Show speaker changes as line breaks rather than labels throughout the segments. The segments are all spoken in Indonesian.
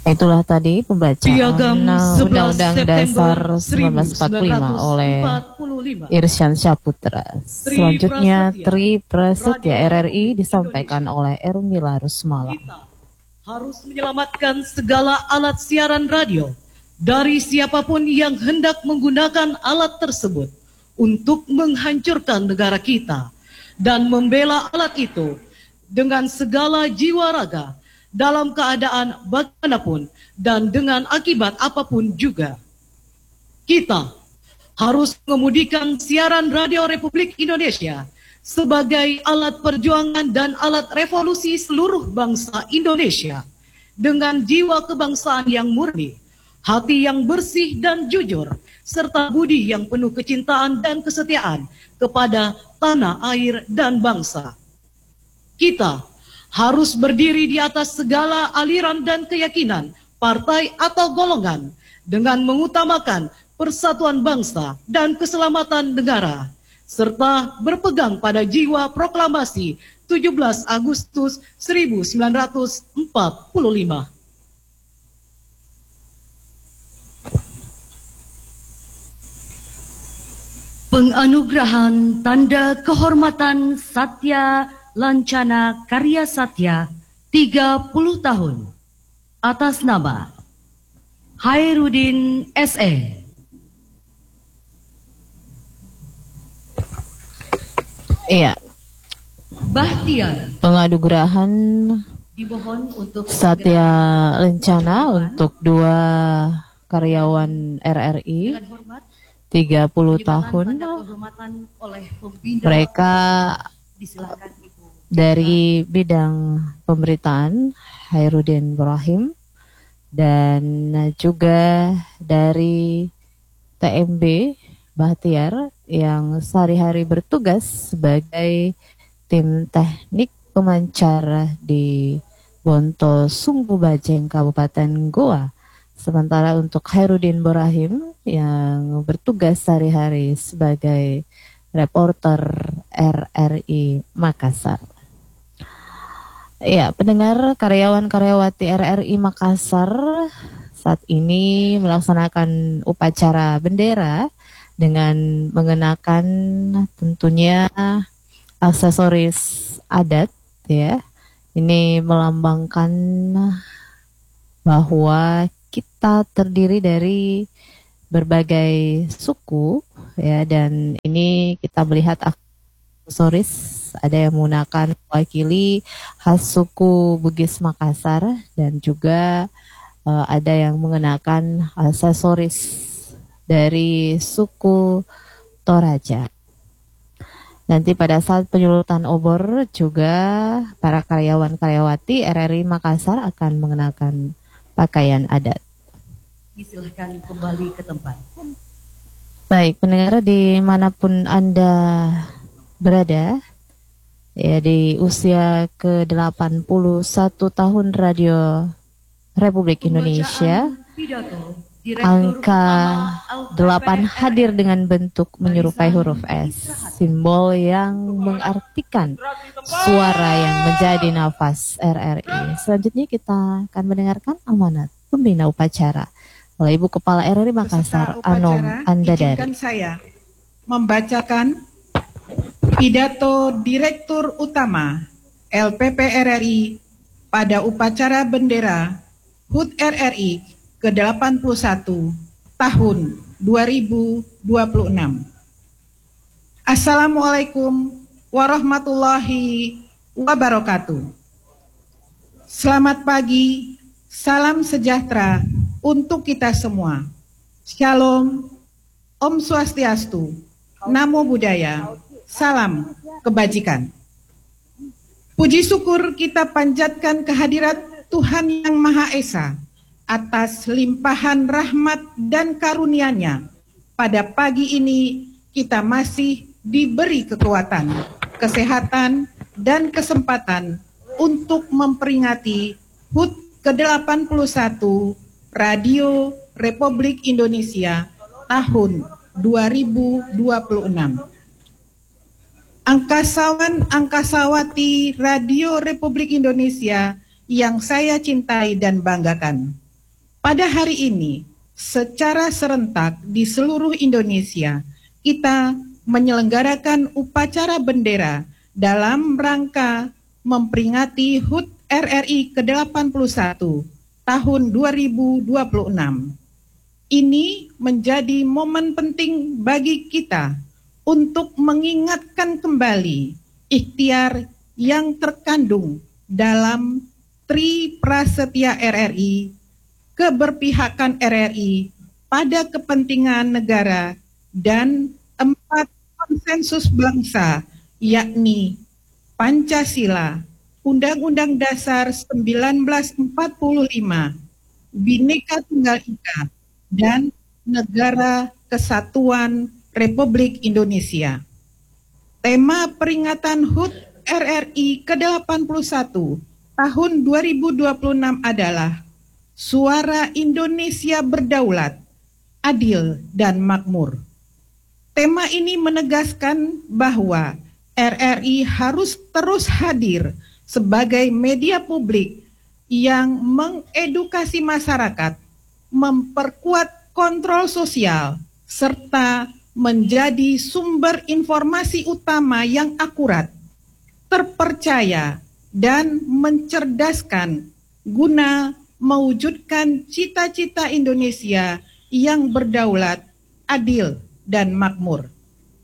Itulah tadi pembacaan Undang-Undang Dasar 1945 oleh Irsyad Syaputra. Selanjutnya, Tri Prasetya RRI disampaikan oleh Ermila Rusmala.
Kita harus menyelamatkan segala alat siaran radio dari siapapun yang hendak menggunakan alat tersebut untuk menghancurkan negara kita dan membela alat itu dengan segala jiwa raga, dalam keadaan bagaimanapun dan dengan akibat apapun juga. Kita harus mengemudikan siaran Radio Republik Indonesia sebagai alat perjuangan dan alat revolusi seluruh bangsa Indonesia dengan jiwa kebangsaan yang murni, hati yang bersih dan jujur, serta budi yang penuh kecintaan dan kesetiaan kepada tanah air dan bangsa. Kita harus berdiri di atas segala aliran dan keyakinan, partai atau golongan, dengan mengutamakan persatuan bangsa dan keselamatan negara, serta berpegang pada jiwa proklamasi 17 Agustus 1945. Penganugerahan Tanda Kehormatan Satya Lancana Karya Satya 30 tahun atas nama Hairudin SE.
Iya.
Bahtiar.
Penganugerahan
Dimohon untuk
Satya Lancana untuk 2 karyawan RRI 30 tahun. Mereka dari bidang pemberitaan Hairudin Ibrahim dan juga dari TMB Bahtiar yang sehari-hari bertugas sebagai tim teknik pemancar di Bonto Sungguh Bajeng Kabupaten Goa. Sementara untuk Hairudin Ibrahim yang bertugas sehari-hari sebagai reporter RRI Makassar. Ya, pendengar, karyawan-karyawati RRI Makassar saat ini melaksanakan upacara bendera dengan mengenakan tentunya aksesoris adat, ya. Ini melambangkan bahwa kita terdiri dari berbagai suku, ya, dan ini kita melihat aksesoris ada yang menggunakan mewakili khas suku Bugis Makassar dan juga ada yang mengenakan aksesoris dari suku Toraja. Nanti pada saat penyulutan obor juga para karyawan-karyawati RRI Makassar akan mengenakan pakaian adat.
Disilahkan kembali ke tempat.
Baik, pendengar dimanapun Anda berada, ya, di usia ke-81 tahun Radio Republik Indonesia, angka 8 hadir dengan bentuk menyerupai huruf S, simbol yang mengartikan suara yang menjadi nafas RRI. Selanjutnya kita akan mendengarkan amanat pembina upacara oleh Ibu Kepala RRI Makassar, Anom Andadari.
Izinkan saya membacakan pidato Direktur Utama LPP RRI pada upacara bendera HUT RRI ke-81 tahun 2026. Assalamualaikum warahmatullahi wabarakatuh. Selamat pagi, salam sejahtera untuk kita semua. Shalom, Om Swastiastu, Namo Buddhaya, salam kebajikan. Puji syukur kita panjatkan kehadirat Tuhan Yang Maha Esa atas limpahan rahmat dan karunia-Nya. Pada pagi ini kita masih diberi kekuatan, kesehatan, dan kesempatan untuk memperingati HUT ke-81 Radio Republik Indonesia tahun 2026. Angkasawan-angkasawati Radio Republik Indonesia yang saya cintai dan banggakan. Pada hari ini, secara serentak di seluruh Indonesia, kita menyelenggarakan upacara bendera dalam rangka memperingati HUT RRI ke-81 tahun 2026. Ini menjadi momen penting bagi kita untuk mengingatkan kembali ikhtiar yang terkandung dalam Tri Prasetya RRI, keberpihakan RRI pada kepentingan negara, dan 4 konsensus bangsa, yakni Pancasila, Undang-Undang Dasar 1945, Bhinneka Tunggal Ika, dan Negara Kesatuan Republik Indonesia. Tema peringatan HUT RRI ke-81 tahun 2026 adalah Suara Indonesia Berdaulat, Adil dan Makmur. Tema ini menegaskan bahwa RRI harus terus hadir sebagai media publik yang mengedukasi masyarakat, memperkuat kontrol sosial, serta menjadi sumber informasi utama yang akurat, terpercaya, dan mencerdaskan guna mewujudkan cita-cita Indonesia yang berdaulat, adil, dan makmur.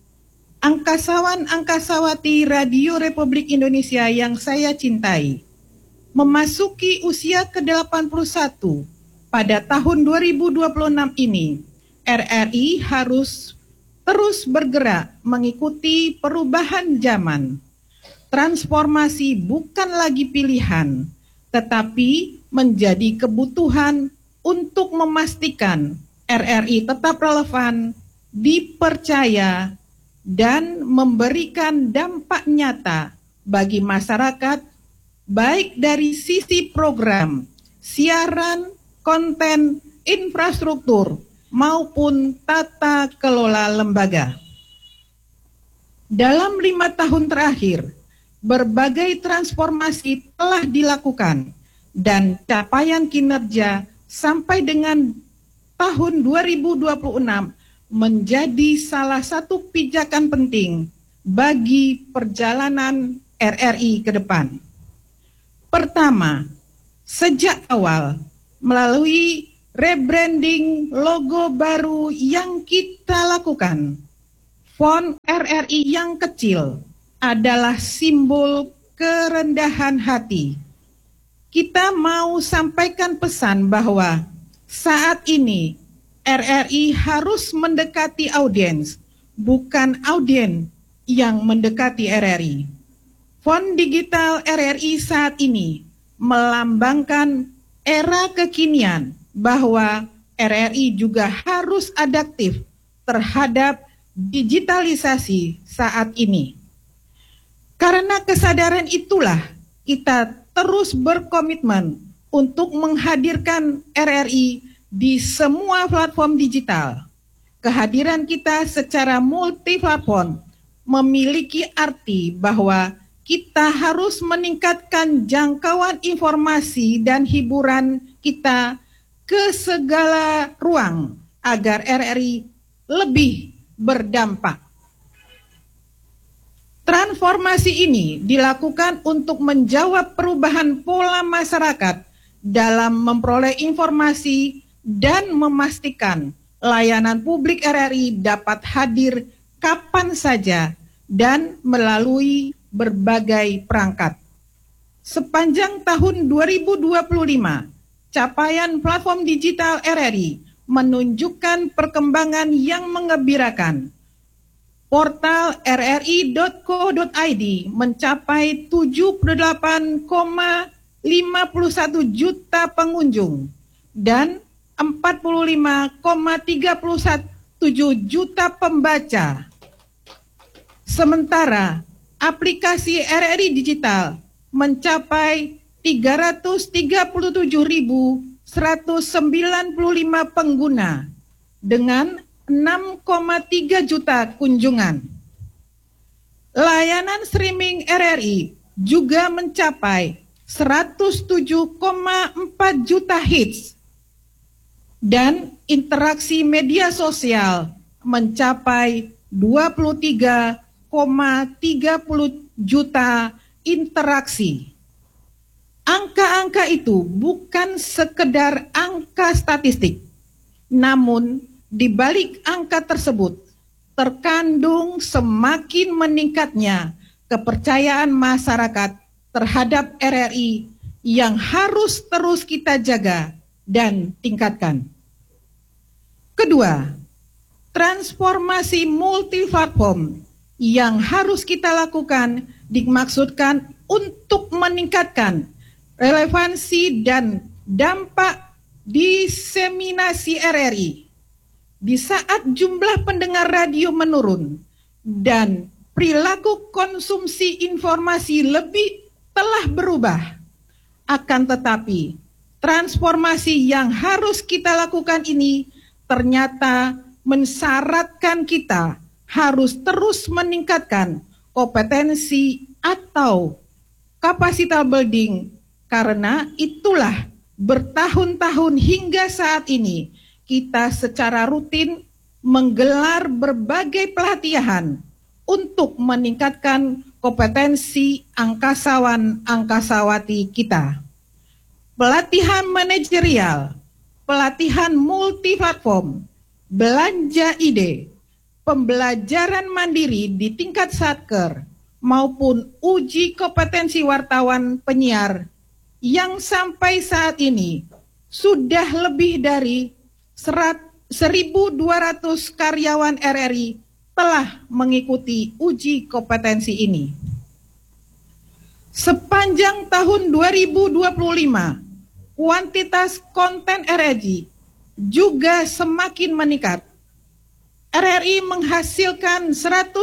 Angkasawan-angkasawati Radio Republik Indonesia yang saya cintai, memasuki usia ke-81 pada tahun 2026 ini, RRI harus terus bergerak mengikuti perubahan zaman. Transformasi bukan lagi pilihan, tetapi menjadi kebutuhan untuk memastikan RRI tetap relevan, dipercaya, dan memberikan dampak nyata bagi masyarakat, baik dari sisi program, siaran, konten, infrastruktur, maupun tata kelola lembaga. Dalam 5 tahun terakhir, berbagai transformasi telah dilakukan dan capaian kinerja sampai dengan tahun 2026 menjadi salah satu pijakan penting bagi perjalanan RRI ke depan. Pertama, sejak awal melalui rebranding logo baru yang kita lakukan, font RRI yang kecil adalah simbol kerendahan hati. Kita mau sampaikan pesan bahwa saat ini RRI harus mendekati audiens, bukan audiens yang mendekati RRI. Font digital RRI saat ini melambangkan era kekinian, bahwa RRI juga harus adaptif terhadap digitalisasi saat ini. Karena kesadaran itulah kita terus berkomitmen untuk menghadirkan RRI di semua platform digital. Kehadiran kita secara multi-platform memiliki arti bahwa kita harus meningkatkan jangkauan informasi dan hiburan kita ke segala ruang agar RRI lebih berdampak. Transformasi ini dilakukan untuk menjawab perubahan pola masyarakat dalam memperoleh informasi dan memastikan layanan publik RRI dapat hadir kapan saja dan melalui berbagai perangkat. Sepanjang tahun 2025, capaian platform digital RRI menunjukkan perkembangan yang mengembirakan. Portal rri.co.id mencapai 78,51 juta pengunjung dan 45,37 juta pembaca. Sementara aplikasi RRI Digital mencapai 337.195 pengguna dengan 6,3 juta kunjungan. Layanan streaming RRI juga mencapai 107,4 juta hits dan interaksi media sosial mencapai 23,30 juta interaksi. Angka-angka itu bukan sekedar angka statistik, namun di balik angka tersebut terkandung semakin meningkatnya kepercayaan masyarakat terhadap RRI yang harus terus kita jaga dan tingkatkan. Kedua, transformasi multiplatform yang harus kita lakukan dimaksudkan untuk meningkatkan relevansi dan dampak diseminasi RRI. Di saat jumlah pendengar radio menurun dan perilaku konsumsi informasi telah berubah, akan tetapi transformasi yang harus kita lakukan ini ternyata mensyaratkan kita harus terus meningkatkan kompetensi atau capacity building, karena itulah bertahun-tahun hingga saat ini kita secara rutin menggelar berbagai pelatihan untuk meningkatkan kompetensi angkasawan-angkasawati kita. Pelatihan manajerial, pelatihan multiplatform, belanja ide, pembelajaran mandiri di tingkat satker, maupun uji kompetensi wartawan penyiar yang sampai saat ini sudah lebih dari 1.200 karyawan RRI telah mengikuti uji kompetensi ini. Sepanjang tahun 2025, kuantitas konten RRI juga semakin meningkat. RRI menghasilkan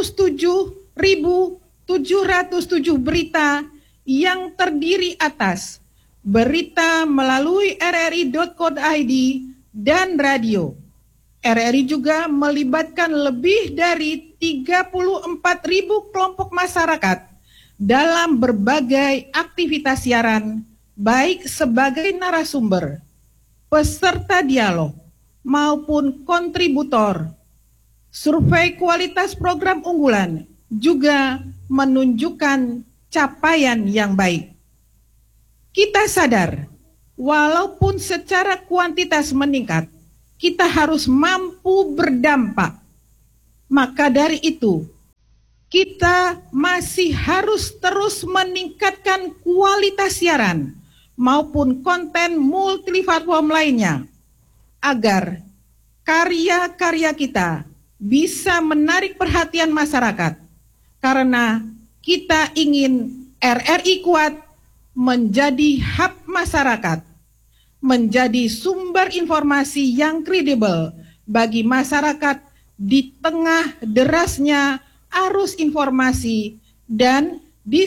107.707 berita yang terdiri atas berita melalui rri.co.id dan radio. RRI juga melibatkan lebih dari 34.000 kelompok masyarakat dalam berbagai aktivitas siaran, baik sebagai narasumber, peserta dialog, maupun kontributor. Survei kualitas program unggulan juga menunjukkan capaian yang baik. Kita sadar, walaupun secara kuantitas meningkat, kita harus mampu berdampak. Maka dari itu, kita masih harus terus meningkatkan kualitas siaran maupun konten multiplatform lainnya, agar karya-karya kita bisa menarik perhatian masyarakat, karena kita ingin RRI kuat menjadi hub masyarakat, menjadi sumber informasi yang kredibel bagi masyarakat di tengah derasnya arus informasi dan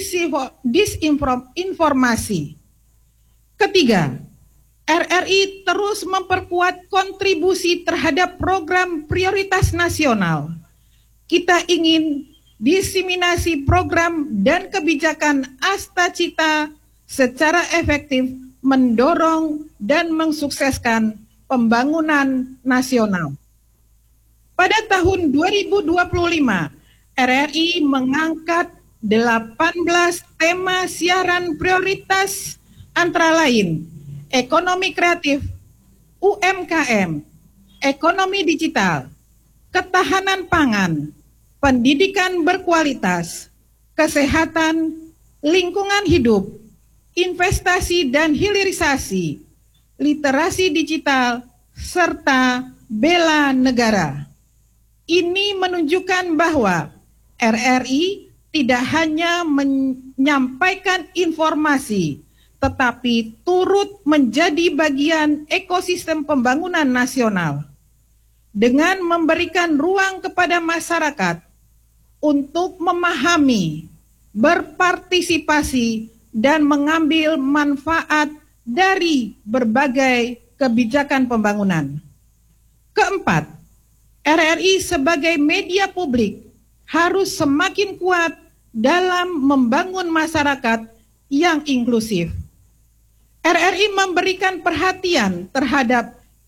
disinformasi. Ketiga, RRI terus memperkuat kontribusi terhadap program prioritas nasional. Kita ingin diseminasi program dan kebijakan Astacita secara efektif mendorong dan mensukseskan pembangunan nasional. Pada tahun 2025, RRI mengangkat 18 tema siaran prioritas, antara lain ekonomi kreatif, UMKM, ekonomi digital, ketahanan pangan, pendidikan berkualitas, kesehatan, lingkungan hidup, investasi dan hilirisasi, literasi digital, serta bela negara. Ini menunjukkan bahwa RRI tidak hanya menyampaikan informasi, tetapi turut menjadi bagian ekosistem pembangunan nasional dengan memberikan ruang kepada masyarakat untuk memahami, berpartisipasi, dan mengambil manfaat dari berbagai kebijakan pembangunan. Keempat, RRI sebagai media publik harus semakin kuat dalam membangun masyarakat yang inklusif. RRI memberikan perhatian terhadap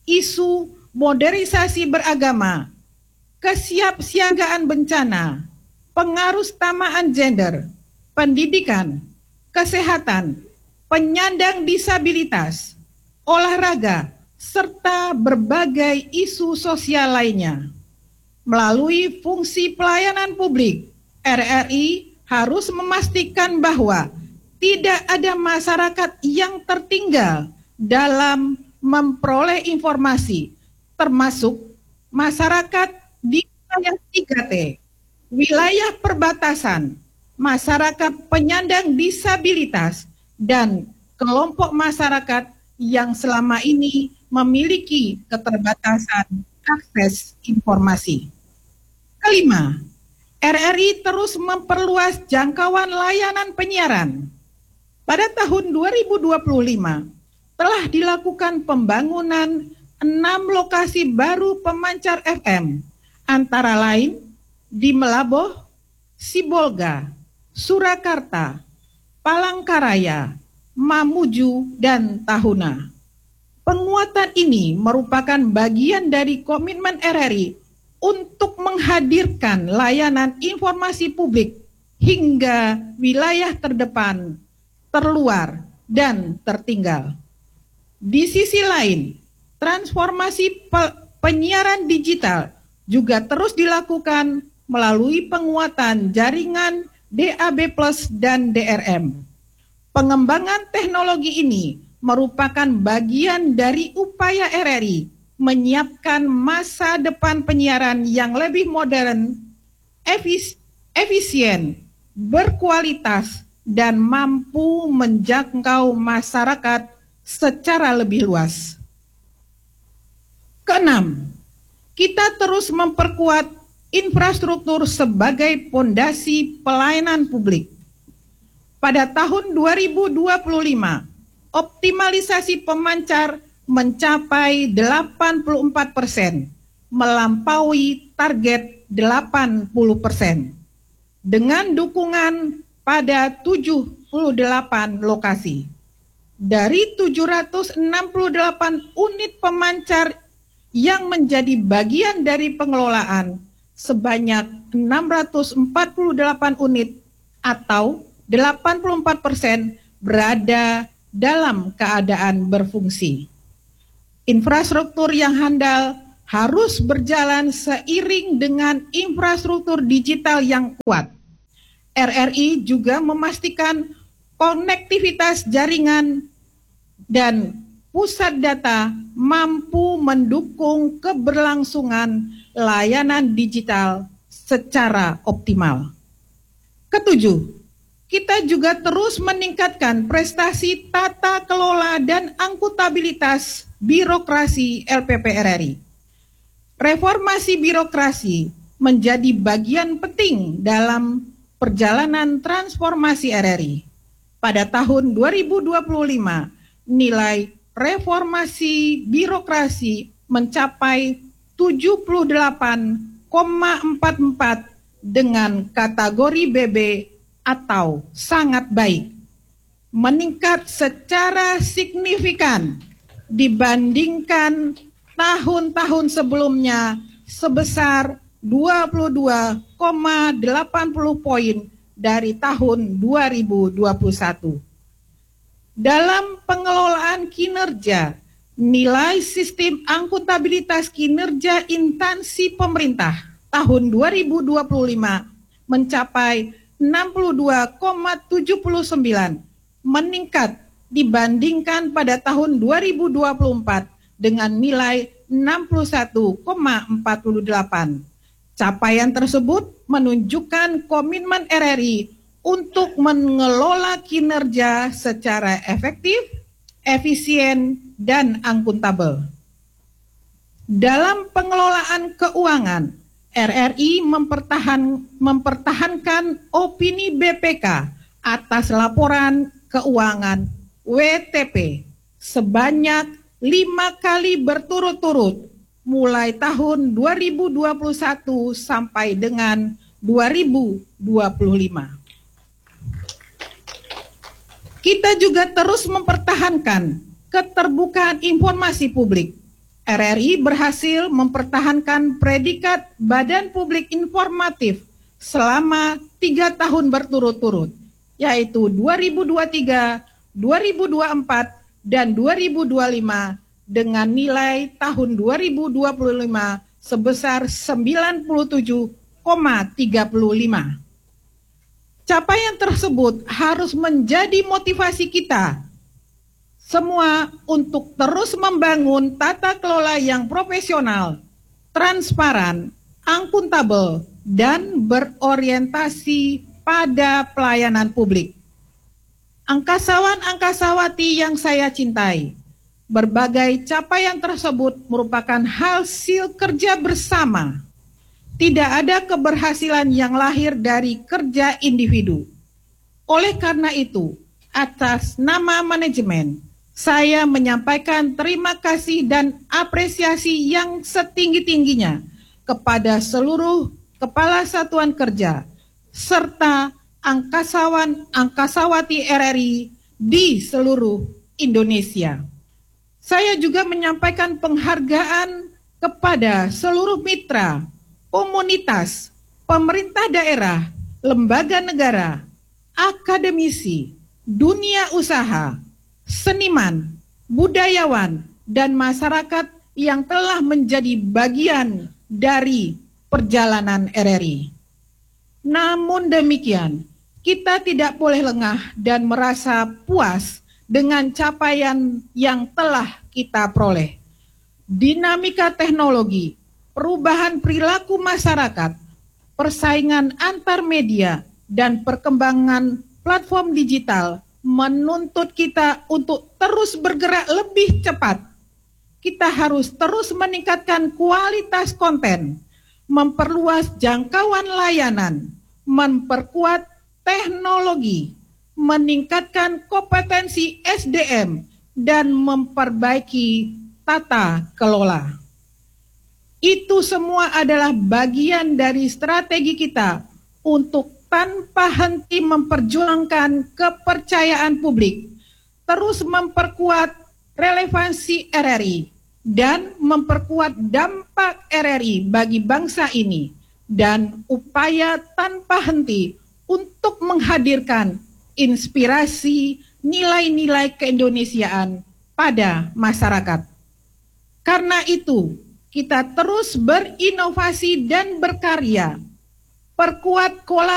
isu modernisasi beragama, kesiapsiagaan bencana, pengaruh utamaan gender, pendidikan, kesehatan, penyandang disabilitas, olahraga, serta berbagai isu sosial lainnya. Melalui fungsi pelayanan publik, RRI harus memastikan bahwa tidak ada masyarakat yang tertinggal dalam memperoleh informasi, termasuk masyarakat di wilayah 3T, wilayah perbatasan, masyarakat penyandang disabilitas, dan kelompok masyarakat yang selama ini memiliki keterbatasan akses informasi. Kelima, RRI terus memperluas jangkauan layanan penyiaran. Pada tahun 2025, telah dilakukan pembangunan 6 lokasi baru pemancar FM, antara lain di Melaboh, Sibolga, Surakarta, Palangkaraya, Mamuju, dan Tahuna. Penguatan ini merupakan bagian dari komitmen RRI untuk menghadirkan layanan informasi publik hingga wilayah terdepan, terluar, dan tertinggal. Di sisi lain, transformasi penyiaran digital juga terus dilakukan melalui penguatan jaringan DAB+ dan DRM. Pengembangan teknologi ini merupakan bagian dari upaya RRI menyiapkan masa depan penyiaran yang lebih modern, efisien, berkualitas, dan mampu menjangkau masyarakat secara lebih luas. Keenam, kita terus memperkuat infrastruktur sebagai pondasi pelayanan publik. Pada tahun 2025, optimalisasi pemancar mencapai 84%, melampaui target 80%. Dengan dukungan pada 78 lokasi. Dari 768 unit pemancar yang menjadi bagian dari pengelolaan, sebanyak 648 unit atau 84% berada dalam keadaan berfungsi. Infrastruktur yang handal harus berjalan seiring dengan infrastruktur digital yang kuat. RRI juga memastikan konektivitas jaringan dan pusat data mampu mendukung keberlangsungan layanan digital secara optimal. Ketujuh, kita juga terus meningkatkan prestasi tata kelola dan akuntabilitas birokrasi LPP RRI. Reformasi birokrasi menjadi bagian penting dalam perjalanan transformasi RRI. Pada tahun 2025, nilai reformasi birokrasi mencapai 78,44 dengan kategori BB atau sangat baik, meningkat secara signifikan dibandingkan tahun-tahun sebelumnya sebesar 22,80 poin dari tahun 2021. Dalam pengelolaan kinerja, nilai sistem akuntabilitas kinerja instansi pemerintah tahun 2025 mencapai 62,79, meningkat dibandingkan pada tahun 2024 dengan nilai 61,48. Capaian tersebut menunjukkan komitmen RRI untuk mengelola kinerja secara efektif, efisien, dan akuntabel. Dalam pengelolaan keuangan, RRI mempertahankan opini BPK atas laporan keuangan WTP sebanyak 5 kali berturut-turut mulai tahun 2021 sampai dengan 2025. Kita juga terus mempertahankan keterbukaan informasi publik. RRI berhasil mempertahankan predikat Badan Publik Informatif selama 3 tahun berturut-turut, yaitu 2023, 2024, dan 2025 dengan nilai tahun 2025 sebesar 97,35. Capaian tersebut harus menjadi motivasi kita semua untuk terus membangun tata kelola yang profesional, transparan, akuntabel, dan berorientasi pada pelayanan publik. Angkasawan-angkasawati yang saya cintai, berbagai capaian tersebut merupakan hasil kerja bersama. Tidak ada keberhasilan yang lahir dari kerja individu. Oleh karena itu, atas nama manajemen, saya menyampaikan terima kasih dan apresiasi yang setinggi-tingginya kepada seluruh kepala satuan kerja serta angkasawan-angkasawati RRI di seluruh Indonesia. Saya juga menyampaikan penghargaan kepada seluruh mitra, komunitas, pemerintah daerah, lembaga negara, akademisi, dunia usaha, seniman, budayawan, dan masyarakat yang telah menjadi bagian dari perjalanan RRI. Namun demikian, kita tidak boleh lengah dan merasa puas dengan capaian yang telah kita peroleh. Dinamika teknologi, perubahan perilaku masyarakat, persaingan antar media, dan perkembangan platform digital menuntut kita untuk terus bergerak lebih cepat. Kita harus terus meningkatkan kualitas konten, memperluas jangkauan layanan, memperkuat teknologi, meningkatkan kompetensi SDM, dan memperbaiki tata kelola. Itu semua adalah bagian dari strategi kita untuk tanpa henti memperjuangkan kepercayaan publik, terus memperkuat relevansi RRI, dan memperkuat dampak RRI bagi bangsa ini, dan upaya tanpa henti untuk menghadirkan inspirasi nilai-nilai keindonesiaan pada masyarakat. Karena itu, kita terus berinovasi dan berkarya, perkuat kolaborasi